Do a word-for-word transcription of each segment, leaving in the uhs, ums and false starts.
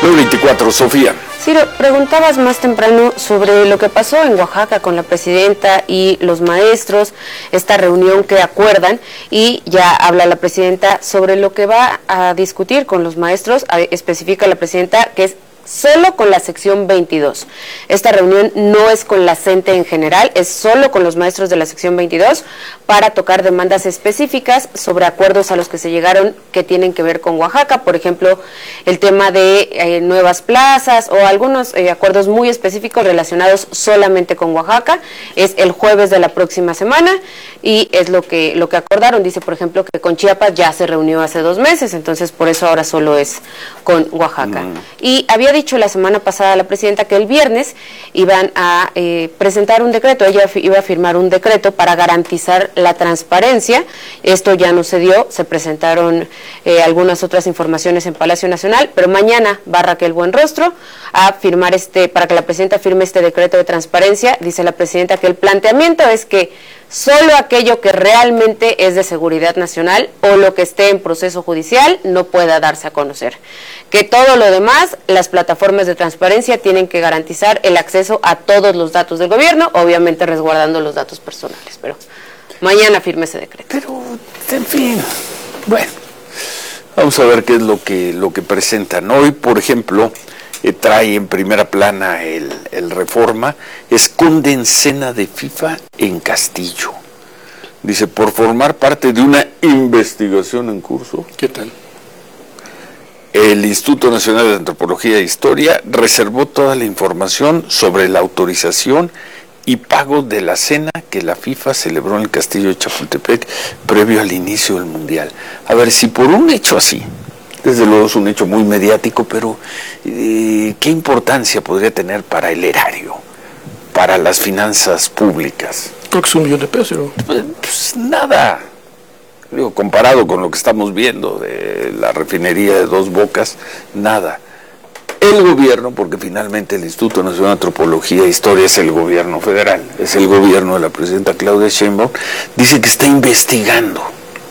nueve veinticuatro, Sofía. Ciro, preguntabas más temprano sobre lo que pasó en Oaxaca con la presidenta y los maestros, esta reunión que acuerdan, y ya habla la presidenta sobre lo que va a discutir con los maestros. Especifica la presidenta que es solo con la sección veintidós. Esta reunión no es con la CENTE en general, es solo con los maestros de la sección veintidós para tocar demandas específicas sobre acuerdos a los que se llegaron que tienen que ver con Oaxaca, por ejemplo, el tema de eh, nuevas plazas o algunos eh, acuerdos muy específicos relacionados solamente con Oaxaca. Es el jueves de la próxima semana y es lo que, lo que acordaron. Dice, por ejemplo, que con Chiapas ya se reunió hace dos meses, entonces por eso ahora solo es con Oaxaca. Mm. Y había dicho la semana pasada la presidenta que el viernes iban a eh, presentar un decreto, ella iba a firmar un decreto para garantizar la transparencia. Esto ya no se dio, se presentaron eh, algunas otras informaciones en Palacio Nacional, pero mañana va Raquel Buenrostro a firmar este, para que la presidenta firme este decreto de transparencia. Dice la presidenta que el planteamiento es que solo aquello que realmente es de seguridad nacional o lo que esté en proceso judicial no pueda darse a conocer. Que todo lo demás, las plataformas de transparencia tienen que garantizar el acceso a todos los datos del gobierno, obviamente resguardando los datos personales, pero mañana firme ese decreto. Pero, en fin, bueno, vamos a ver qué es lo que, lo que presentan. Hoy, por ejemplo, Eh, trae en primera plana el, el Reforma, esconden cena de FIFA en Castillo. Dice, por formar parte de una investigación en curso. ¿Qué tal? El Instituto Nacional de Antropología e Historia reservó toda la información sobre la autorización y pago de la cena que la FIFA celebró en el Castillo de Chapultepec previo al inicio del Mundial. A ver, si por un hecho así, desde luego es un hecho muy mediático, pero eh, ¿qué importancia podría tener para el erario, para las finanzas públicas? Creo que es un millón de pesos, ¿no? Pues, pues nada, digo, comparado con lo que estamos viendo de la refinería de Dos Bocas, nada. El gobierno, porque finalmente el Instituto Nacional de Antropología e Historia es el gobierno federal, es el gobierno de la presidenta Claudia Sheinbaum, dice que está investigando,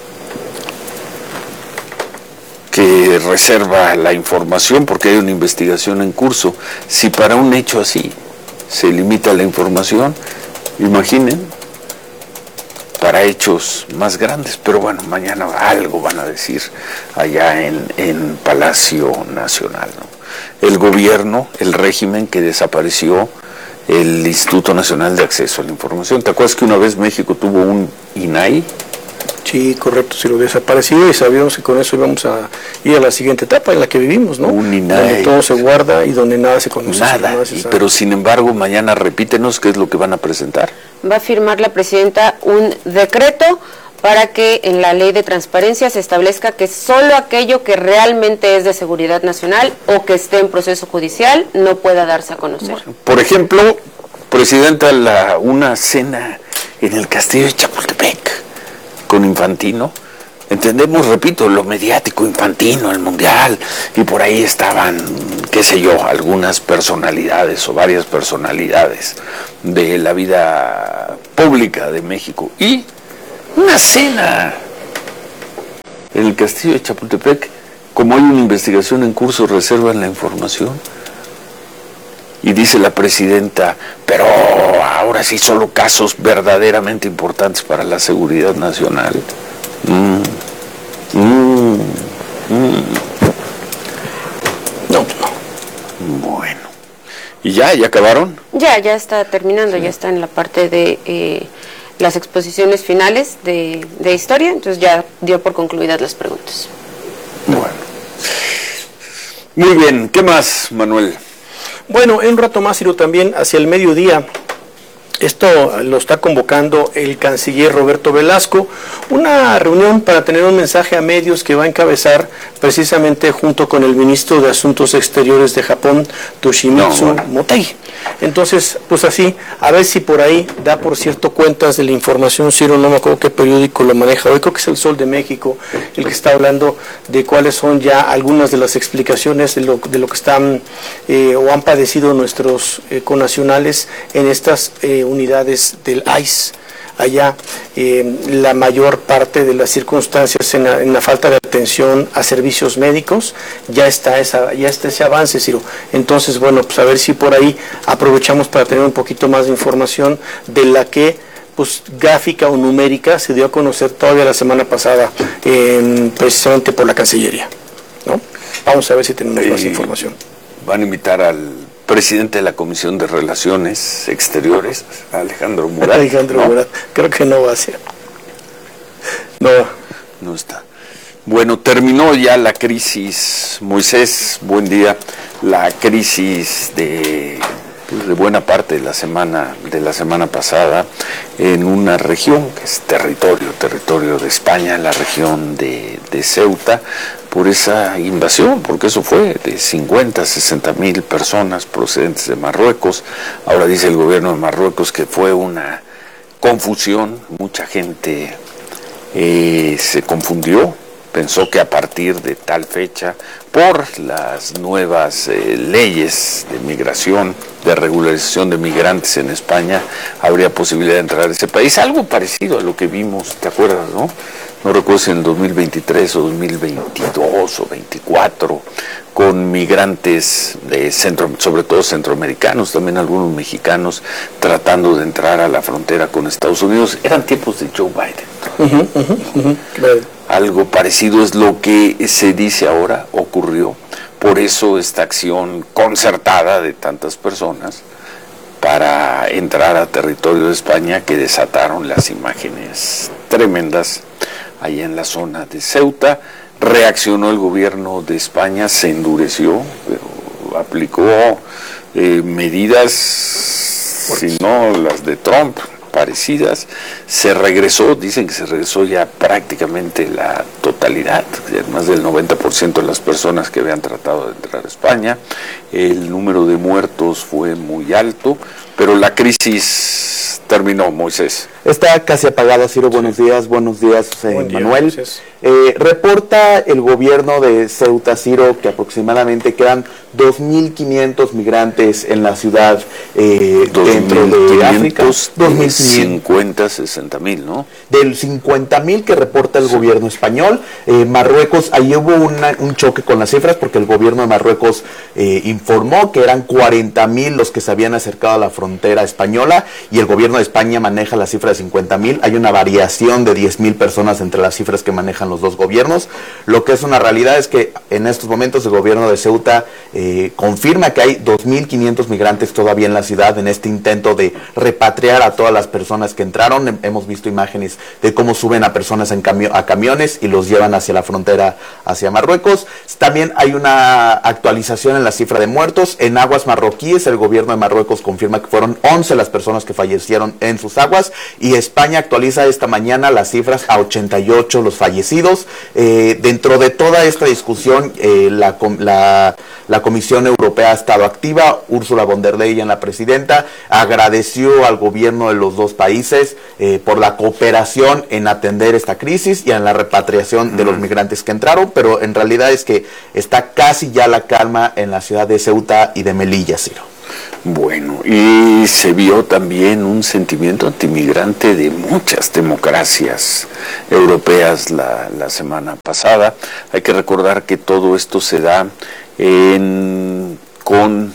que reserva la información porque hay una investigación en curso. Si para un hecho así se limita la información, imaginen para hechos más grandes, pero bueno, mañana algo van a decir allá en, en Palacio Nacional, ¿no? El gobierno, el régimen que desapareció el Instituto Nacional de Acceso a la Información. ¿Te acuerdas que una vez México tuvo un I N A I? Sí, correcto, se lo desapareció y sabíamos que con eso íbamos a ir a la siguiente etapa en la que vivimos, ¿no? Un I N A I. Donde todo se guarda y donde nada se conoce. Nada, nada y, pero sin embargo mañana repítenos qué es lo que van a presentar. Va a firmar la presidenta un decreto para que en la ley de transparencia se establezca que solo aquello que realmente es de seguridad nacional o que esté en proceso judicial no pueda darse a conocer. Bueno, por ejemplo, presidenta, la, una cena en el Castillo de Chapultepec con Infantino, entendemos, repito, lo mediático, Infantino, el Mundial, y por ahí estaban, qué sé yo, algunas personalidades o varias personalidades de la vida pública de México, y una cena en el Castillo de Chapultepec. Como hay una investigación en curso, reservan la información. Y dice la presidenta, pero ahora sí solo casos verdaderamente importantes para la seguridad nacional. Mm, mm, mm. No, no. Bueno. ¿Y ya? ¿Ya acabaron? Ya, ya está terminando, sí. Ya está en la parte de eh, las exposiciones finales de, de historia, entonces ya dio por concluidas las preguntas. Bueno. Muy bien, ¿qué más, Manuel? Bueno, en un rato más, Ciro, también hacia el mediodía, esto lo está convocando el canciller Roberto Velasco, una reunión para tener un mensaje a medios que va a encabezar precisamente junto con el ministro de Asuntos Exteriores de Japón, Toshimitsu no, bueno. Motegi. Entonces, pues así, a ver si por ahí da, por cierto, cuentas de la información, Ciro, no me acuerdo qué periódico lo maneja hoy, creo que es El Sol de México, el que está hablando de cuáles son ya algunas de las explicaciones de lo, de lo que están eh, o han padecido nuestros eh, connacionales en estas eh, unidades del I C E. allá. Eh, la mayor parte de las circunstancias en la, en la falta de atención a servicios médicos, ya está, esa, ya está ese avance, Ciro. Entonces, bueno, pues a ver si por ahí aprovechamos para tener un poquito más de información de la que pues gráfica o numérica se dio a conocer todavía la semana pasada, eh, precisamente por la Cancillería, ¿no? Vamos a ver si tenemos más información. Van a invitar al presidente de la Comisión de Relaciones Exteriores, Alejandro Murat. Alejandro ¿no? Murat, creo que no va a ser. No va. No está. Bueno, terminó ya la crisis, Moisés, buen día, la crisis de, pues, de buena parte de la semana de la semana pasada en una región que es territorio, territorio de España, la región de, de Ceuta, por esa invasión, porque eso fue de cincuenta, sesenta mil personas procedentes de Marruecos. Ahora dice el gobierno de Marruecos que fue una confusión, mucha gente eh, se confundió, pensó que a partir de tal fecha, por las nuevas eh, leyes de migración, de regularización de migrantes en España, habría posibilidad de entrar a ese país, algo parecido a lo que vimos, ¿te acuerdas, no? No recuerdo si en el dos mil veintitrés o dos mil veintidós o veinticuatro, con migrantes de centro, sobre todo centroamericanos, también algunos mexicanos, tratando de entrar a la frontera con Estados Unidos. Eran tiempos de Joe Biden. Uh-huh, uh-huh, uh-huh. Algo parecido es lo que se dice ahora ocurrió. Por eso esta acción concertada de tantas personas para entrar a territorio de España, que desataron las imágenes tremendas allá en la zona de Ceuta. Reaccionó el gobierno de España, se endureció, pero aplicó eh, medidas, si no las de Trump, parecidas. Se regresó, dicen que se regresó ya prácticamente la totalidad, más del noventa por ciento de las personas que habían tratado de entrar a España. El número de muertos fue muy alto, pero la crisis terminó, Moisés. Está casi apagado, Ciro. Buenos días, buenos días, eh, Buen día, Manuel. Eh, reporta el gobierno de Ceuta, Ciro, que aproximadamente quedan dos mil quinientos migrantes en la ciudad eh, dentro de África. dos mil quinientos, cincuenta, sesenta mil, ¿no? Del cincuenta mil que reporta el sí. gobierno español. Eh, Marruecos, ahí hubo una, un choque con las cifras, porque el gobierno de Marruecos eh, informó que eran cuarenta mil los que se habían acercado a la frontera española, y el gobierno de España maneja la cifra de cincuenta mil. Hay una variación de diez mil personas entre las cifras que manejan los dos gobiernos. Lo que es una realidad es que en estos momentos el gobierno de Ceuta eh, confirma que hay dos mil quinientos migrantes todavía en la ciudad, en este intento de repatriar a todas las personas que entraron. Hemos visto imágenes de cómo suben a personas en cami- a camiones y los llevan hacia la frontera, hacia Marruecos. También hay una actualización en la cifra de muertos. En aguas marroquíes, el gobierno de Marruecos confirma que fueron once las personas que fallecieron en sus aguas, y España actualiza esta mañana las cifras a ochenta y ocho los fallecidos. Eh, dentro de toda esta discusión, eh, la, la, la Comisión Europea ha estado activa. Ursula von der Leyen, la presidenta, agradeció al gobierno de los dos países eh, por la cooperación en atender esta crisis y en la repatriación de los migrantes que entraron, pero en realidad es que está casi ya la calma en la ciudad de Ceuta y de Melilla, Ciro. Bueno, y se vio también un sentimiento antimigrante de muchas democracias europeas la, la semana pasada. Hay que recordar que todo esto se da en, con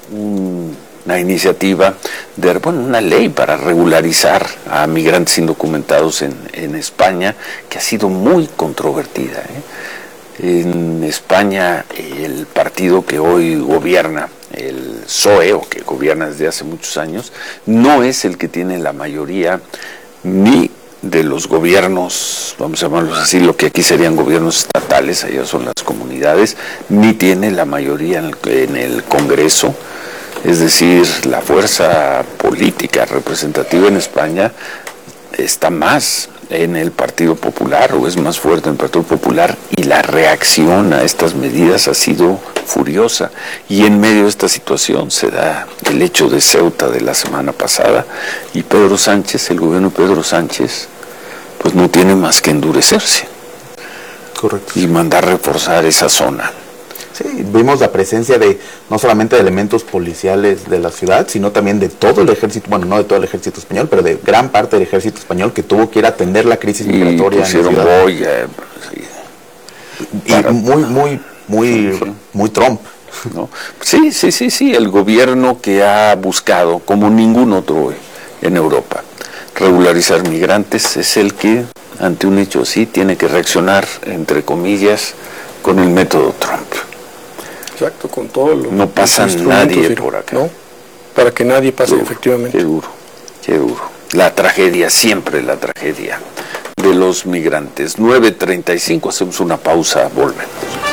una iniciativa de, bueno, una ley para regularizar a migrantes indocumentados en, en España, que ha sido muy controvertida, ¿eh? En España, el partido que hoy gobierna, el P S O E, o que gobierna desde hace muchos años, no es el que tiene la mayoría ni de los gobiernos, vamos a llamarlos así, lo que aquí serían gobiernos estatales, allá son las comunidades, ni tiene la mayoría en el, en el Congreso. Es decir, la fuerza política representativa en España está más en el Partido Popular, o es más fuerte en el Partido Popular, y la reacción a estas medidas ha sido furiosa. Y en medio de esta situación se da el hecho de Ceuta de la semana pasada, y Pedro Sánchez, el gobierno de Pedro Sánchez, pues no tiene más que endurecerse. Correcto. Y mandar reforzar esa zona. Sí, vimos la presencia de no solamente de elementos policiales de la ciudad, sino también de todo el ejército, bueno, no de todo el ejército español, pero de gran parte del ejército español que tuvo que ir a atender la crisis Y migratoria en la pusieron ciudad. boya, sí. Y Para- muy, muy, muy, Sí, sí. muy Trump. ¿no? Sí, sí, sí, sí, el gobierno que ha buscado, como ningún otro en Europa, regularizar migrantes, es el que, ante un hecho así, tiene que reaccionar, entre comillas, con el método Trump. Exacto, con todo lo No pasa los instrumentos, nadie Ciro, por acá. ¿no? Para que nadie pase, Duro, efectivamente. Qué duro, qué duro. La tragedia, siempre la tragedia de los migrantes. nueve treinta y cinco, hacemos una pausa, volvemos.